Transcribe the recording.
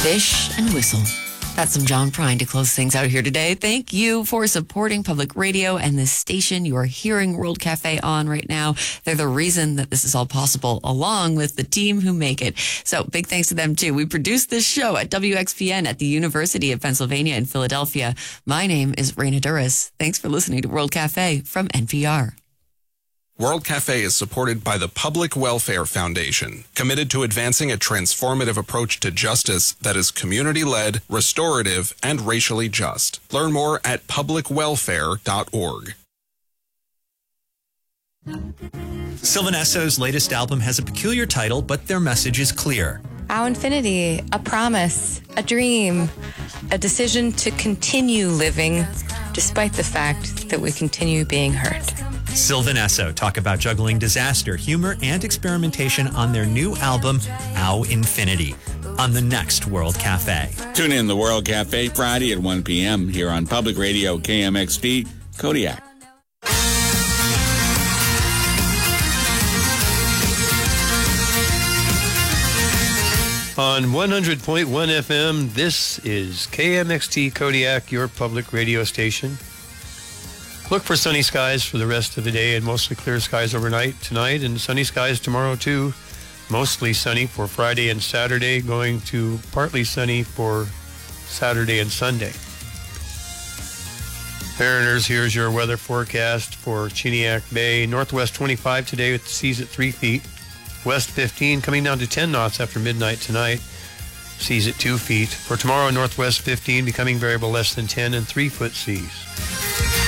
Fish and Whistle. That's some John Prine to close things out here today. Thank you for supporting public radio and this station you are hearing World Cafe on right now. They're the reason that this is all possible, along with the team who make it. So big thanks to them, too. We produce this show at WXPN at the University of Pennsylvania in Philadelphia. My name is Raina Duras. Thanks for listening to World Cafe from NPR. World Cafe is supported by the Public Welfare Foundation, committed to advancing a transformative approach to justice that is community-led, restorative, and racially just. Learn more at publicwelfare.org. Sylvan Esso's latest album has a peculiar title, but their message is clear. Our infinity, a promise, a dream, a decision to continue living despite the fact that we continue being hurt. Sylvan Esso talk about juggling disaster, humor, and experimentation on their new album, Our Infinity, on the next World Cafe. Tune in the World Cafe Friday at 1 p.m. here on Public Radio KMXP Kodiak. On 100.1 FM, this is KMXT Kodiak, your public radio station. Look for sunny skies for the rest of the day and mostly clear skies overnight tonight, and sunny skies tomorrow too. Mostly sunny for Friday and Saturday, going to partly sunny for Saturday and Sunday. Mariners, here's your weather forecast for Chiniac Bay. Northwest 25 today with the seas at 3 feet. West 15 coming down to 10 knots after midnight tonight. Seas at 2 feet. For tomorrow, northwest 15 becoming variable less than 10 and 3 foot seas.